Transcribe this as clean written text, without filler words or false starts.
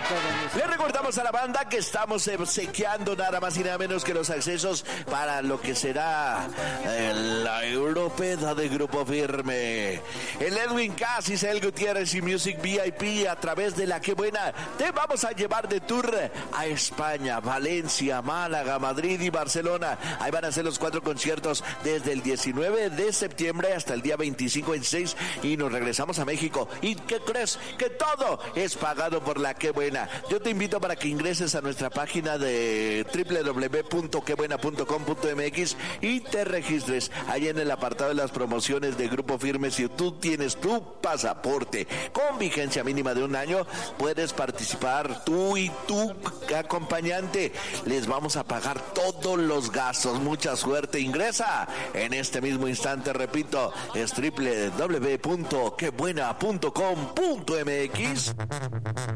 Le recordamos a la banda que estamos obsequiando nada más y nada menos que los accesos para lo que será la Europea de Grupo Firme. El Edwin Casis, el Gutiérrez y Music VIP a través de la Qué Buena. Te vamos a llevar de tour a España, Valencia, Málaga, Madrid y Barcelona. Ahí van a ser los 4 conciertos desde el 19 de septiembre hasta el día 25-26 y nos regresamos a México. ¿Y qué crees? Que todo es pagado por la Qué Buena. Yo te invito para que ingreses a nuestra página de www.quebuena.com.mx y te registres ahí en el apartado de las promociones de Grupo Firme. Si tú tienes tu pasaporte con vigencia mínima de 1 año, puedes participar tú y tu acompañante. Les vamos a pagar todos los gastos. Mucha suerte. Ingresa en este mismo instante, repito, es www.quebuena.com.mx.